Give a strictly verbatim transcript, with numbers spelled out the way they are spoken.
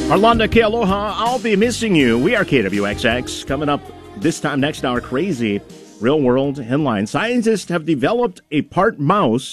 Arlanda, Ke aloha, I'll be missing you. We are K W X X. Coming up this time next hour, crazy real-world headline. Scientists have developed a part mouse